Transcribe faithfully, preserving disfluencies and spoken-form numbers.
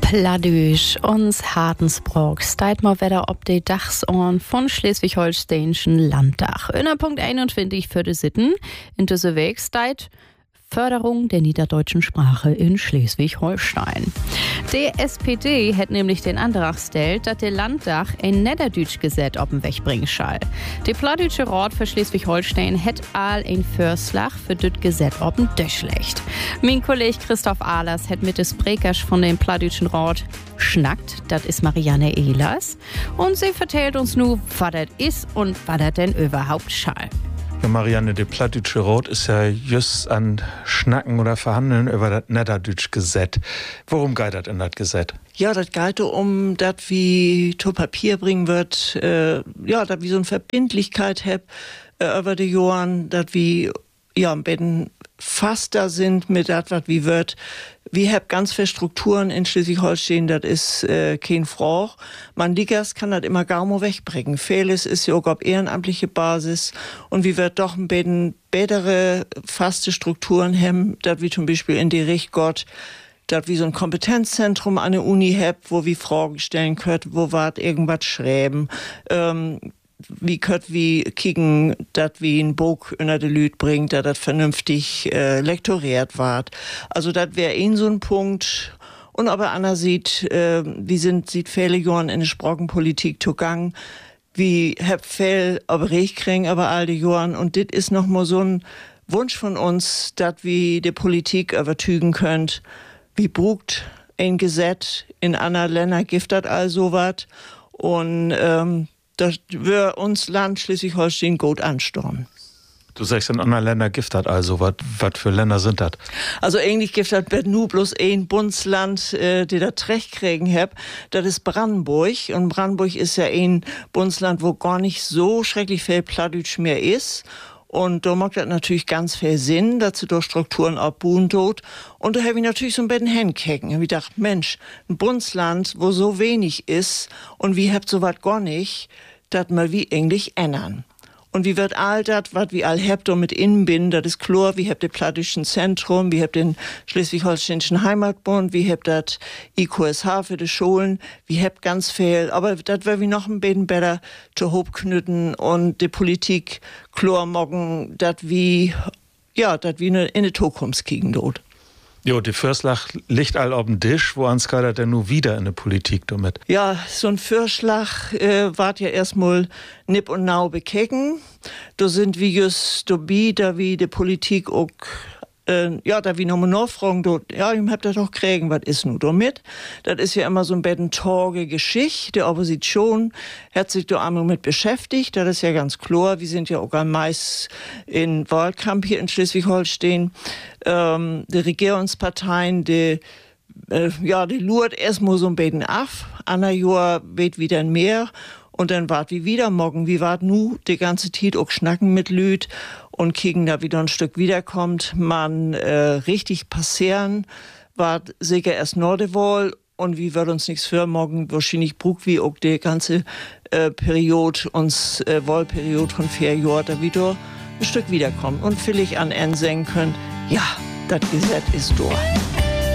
Plattdeutsch uns Hartensbrock steit mal wieder ob die Dachsorn von Schleswig-Holsteinischen Landtag. In der Punkt einundzwanzig für die Sitten in dieser Weg steit Förderung der niederdeutschen Sprache in Schleswig-Holstein. Die S P D hat nämlich den Antrag gestellt, dass der Landtag ein Niederdeutsch-Gesetz auf den Weg bringen soll. Der Plattdeutsche Rat für Schleswig-Holstein hat all ein Vorschlag für das Gesetz auf den Tisch legt. Mein Kollege Christoph Ahlers hat mit des Sprekers von dem Plattdeutschen Rat schnackt. Das ist Marianne Ehlers. Und sie vertellt uns nun, was das ist und was das denn überhaupt soll. Ja, Marianne, der Plattdeutsche Rat ist ja just an Schnacken oder Verhandeln über das Niederdeutsch Gesetz. Worum geht das in das Gesetz? Ja, das geht um das, wie zu Papier bringen wird, äh, ja, das wie so eine Verbindlichkeit hat äh, über die Jahren, das wie, ja, am besten faster sind mit das, was wie wird. Wir haben ganz viele Strukturen in Schleswig-Holstein, das ist äh, kein Frage. Man Ligas kann das immer gar mal wegbringen. Vieles ist ja auch auf ehrenamtliche Basis und wir wird doch ein bisschen bessere, faste Strukturen haben, das wie zum Beispiel in die Richtgott, das wie so ein Kompetenzzentrum an der Uni habt, wo wir Fragen stellen könnt, wo wart irgendwas schreiben, ähm, wie könnt wie kicken, dat wie ein Buch unter de Lüd bringt, da das vernünftig äh, lektoriert ward. Also das wäre ein so ein Punkt. Und aber Anna sieht, äh, wie sind sieht viele Jahren in der Sprachenpolitik zugang, wie hab viel aber recht kriegen, aber all die Jahren. Und das ist noch mal so ein Wunsch von uns, dass wir die Politik übertügen könnt, wie brugt ein Gesetz in anderen Ländern gibt das all so was. Und ähm, das wir uns Land Schleswig-Holstein gut anstorren. Du sagst, in anderen Ländern gibt das also. Was für Länder sind das? Also eigentlich gibt das nur bloß ein Bundesland, äh, die da Recht kriegen hat. Das ist Brandenburg. Und Brandenburg ist ja ein Bundesland, wo gar nicht so schrecklich viel Plattdeutsch mehr ist. Und da macht das natürlich ganz viel Sinn, dass sie durch Strukturen abbuhen tut. Und da habe ich natürlich so ein bisschen hinkicken. Ich dachte, Mensch, ein Bundesland, wo so wenig ist und wie habt so was gar nicht, das mal wie Englisch ändern. Und wie wird all das, was wir all habt mit inbinden, das ist klar, wie habt ihr Plattdeutschen Zentrum, wie habt den Schleswig-Holsteinischen Heimatbund, wie habt das I Q S H für die Schulen, wie habt ganz viel, aber das wäre wie noch ein bisschen besser zu hoch knütten und die Politik klar morgen, das wie, ja, das wie in die Zukunft kriegen dort. Jo, die Vorschlag liegt all auf dem Tisch, wo ans geht denn nur wieder in der Politik damit? Ja, so ein Vorschlag äh, wart ja erstmal nipp und nau bekecken. Da sind wie just dabei, da wie die Politik auch, äh, ja, da wie nochmal nachfragen, do, ja, ich hab das doch kriegen, was ist nun damit? Das ist ja immer so ein bisschen torge Geschichte. Die Opposition hat sich da einmal mit beschäftigt, das ist ja ganz klar. Wir sind ja auch am meisten in Wahlkampf hier in Schleswig-Holstein. Ähm, die Regierungsparteien, die, äh, ja, die lurt erstmal so ein bisschen ab. Anna Jahr weht wieder mehr. Und dann wart wie wieder morgen, wie wart nu die ganze Zeit auch schnacken mit Lüd und kriegen da wieder ein Stück wiederkommt. Man äh, richtig passieren, wart sicher erst Nordewohl und wie wird uns nichts für morgen wahrscheinlich brug wie auch die ganze äh, Periode, uns äh, Wahlperiode von vier Jahren da wieder ein Stück wiederkommen und vielleicht an Ende sagen können, ja, das Gesetz ist durch.